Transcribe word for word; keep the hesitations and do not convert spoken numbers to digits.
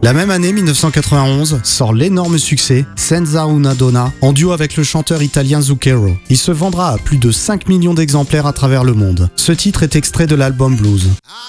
La même année, mille neuf cent quatre-vingt-onze, sort l'énorme succès Senza una donna en duo avec le chanteur italien Zucchero. Il se vendra à plus de cinq millions d'exemplaires à travers le monde. Ce titre est extrait de l'album Blues.